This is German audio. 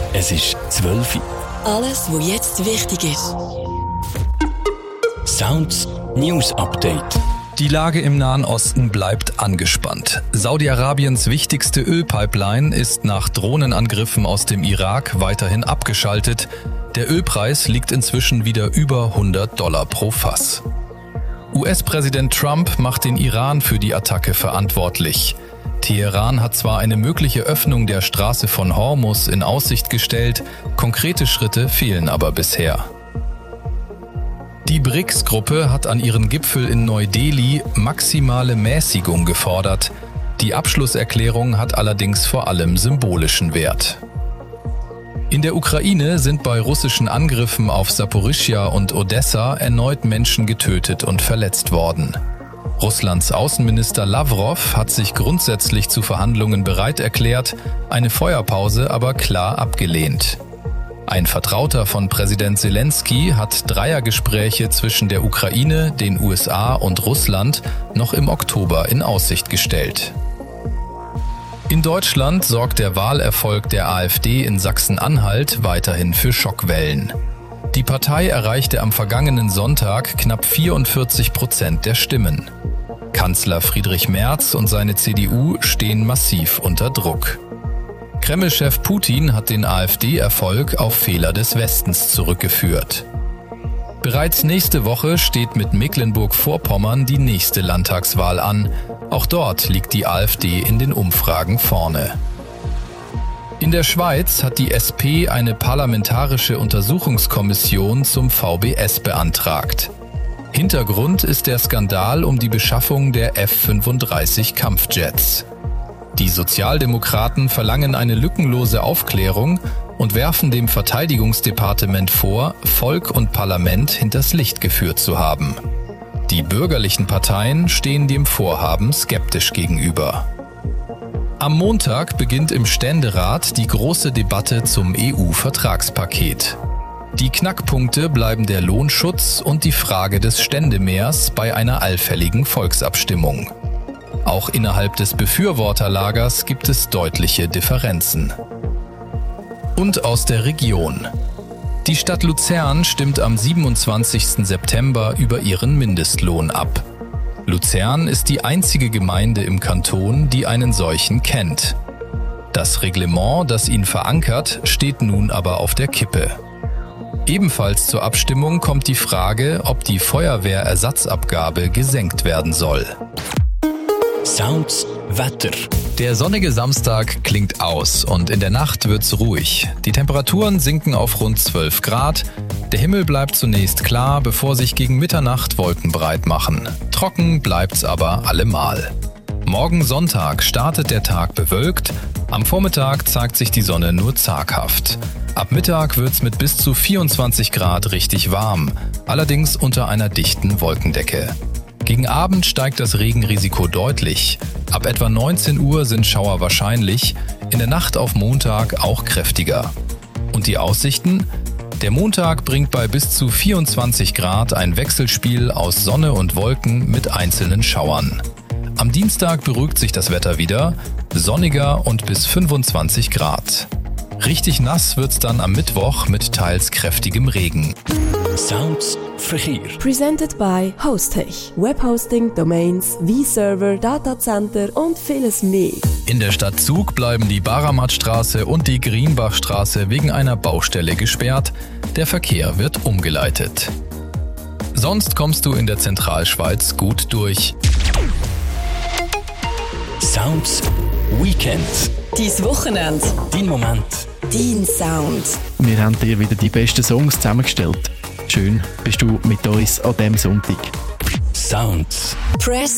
Es ist 12 Uhr. Alles, was jetzt wichtig ist. Sounds News Update. Die Lage im Nahen Osten bleibt angespannt. Saudi-Arabiens wichtigste Ölpipeline ist nach Drohnenangriffen aus dem Irak weiterhin abgeschaltet. Der Ölpreis liegt inzwischen wieder über $100 pro Fass. US-Präsident Trump macht den Iran für die Attacke verantwortlich. Teheran hat zwar eine mögliche Öffnung der Straße von Hormuz in Aussicht gestellt, konkrete Schritte fehlen aber bisher. Die BRICS-Gruppe hat an ihren Gipfel in Neu-Delhi maximale Mäßigung gefordert. Die Abschlusserklärung hat allerdings vor allem symbolischen Wert. In der Ukraine sind bei russischen Angriffen auf Saporischschja und Odessa erneut Menschen getötet und verletzt worden. Russlands Außenminister Lawrow hat sich grundsätzlich zu Verhandlungen bereit erklärt, eine Feuerpause aber klar abgelehnt. Ein Vertrauter von Präsident Zelensky hat Dreiergespräche zwischen der Ukraine, den USA und Russland noch im Oktober in Aussicht gestellt. In Deutschland sorgt der Wahlerfolg der AfD in Sachsen-Anhalt weiterhin für Schockwellen. Die Partei erreichte am vergangenen Sonntag knapp 44% der Stimmen. Kanzler Friedrich Merz und seine CDU stehen massiv unter Druck. Kreml-Chef Putin hat den AfD-Erfolg auf Fehler des Westens zurückgeführt. Bereits nächste Woche steht mit Mecklenburg-Vorpommern die nächste Landtagswahl an. Auch dort liegt die AfD in den Umfragen vorne. In der Schweiz hat die SP eine parlamentarische Untersuchungskommission zum VBS beantragt. Hintergrund ist der Skandal um die Beschaffung der F-35 Kampfjets. Die Sozialdemokraten verlangen eine lückenlose Aufklärung und werfen dem Verteidigungsdepartement vor, Volk und Parlament hinters Licht geführt zu haben. Die bürgerlichen Parteien stehen dem Vorhaben skeptisch gegenüber. Am Montag beginnt im Ständerat die große Debatte zum EU-Vertragspaket. Die Knackpunkte bleiben der Lohnschutz und die Frage des Ständemehrs bei einer allfälligen Volksabstimmung. Auch innerhalb des Befürworterlagers gibt es deutliche Differenzen. Und aus der Region. Die Stadt Luzern stimmt am 27. September über ihren Mindestlohn ab. Luzern ist die einzige Gemeinde im Kanton, die einen solchen kennt. Das Reglement, das ihn verankert, steht nun aber auf der Kippe. Ebenfalls zur Abstimmung kommt die Frage, ob die Feuerwehrersatzabgabe gesenkt werden soll. Sounds Wetter. Der sonnige Samstag klingt aus und in der Nacht wird's ruhig. Die Temperaturen sinken auf rund 12 Grad. Der Himmel bleibt zunächst klar, bevor sich gegen Mitternacht Wolken breit machen. Trocken bleibt's aber allemal. Morgen Sonntag startet der Tag bewölkt. Am Vormittag zeigt sich die Sonne nur zaghaft. Ab Mittag wird's mit bis zu 24 Grad richtig warm, allerdings unter einer dichten Wolkendecke. Gegen Abend steigt das Regenrisiko deutlich. Ab etwa 19 Uhr sind Schauer wahrscheinlich, in der Nacht auf Montag auch kräftiger. Und die Aussichten? Der Montag bringt bei bis zu 24 Grad ein Wechselspiel aus Sonne und Wolken mit einzelnen Schauern. Am Dienstag beruhigt sich das Wetter wieder, sonniger und bis 25 Grad. Richtig nass wird's dann am Mittwoch mit teils kräftigem Regen. Sounds Verkehr. Presented by Hostech. Webhosting, Domains, V-Server, Datacenter und vieles mehr. In der Stadt Zug bleiben die Baramatstraße und die Grienbachstraße wegen einer Baustelle gesperrt. Der Verkehr wird umgeleitet. Sonst kommst du in der Zentralschweiz gut durch. Sounds Weekend. Dein Wochenende. Dein Moment. Dein Sound. Wir haben dir wieder die besten Songs zusammengestellt. Schön bist du mit uns an diesem Sonntag. Sounds. Press